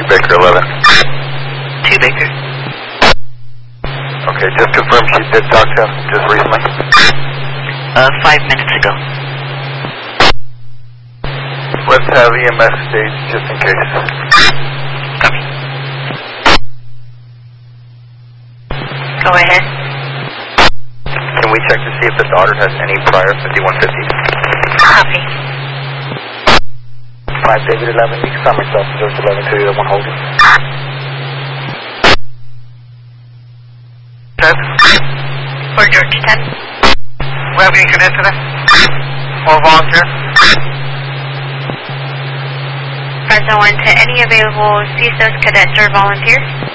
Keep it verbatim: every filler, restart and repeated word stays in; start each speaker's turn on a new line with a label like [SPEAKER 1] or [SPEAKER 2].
[SPEAKER 1] Baker eleven.
[SPEAKER 2] two Baker.
[SPEAKER 1] Okay, just confirm she did talk to him just recently?
[SPEAKER 2] Uh, five minutes ago.
[SPEAKER 1] Let's have E M S stage just in case.
[SPEAKER 2] Copy. Go ahead.
[SPEAKER 1] Can we check to see if the daughter has any prior fifty-one fifties?
[SPEAKER 2] Copy.
[SPEAKER 1] five David eleven, you can sign myself, George eleven, two, you have one holding.
[SPEAKER 2] ten. For George ten.
[SPEAKER 1] We have any cadet today? Or volunteer?
[SPEAKER 3] Press one to any available C S O S cadets or volunteers.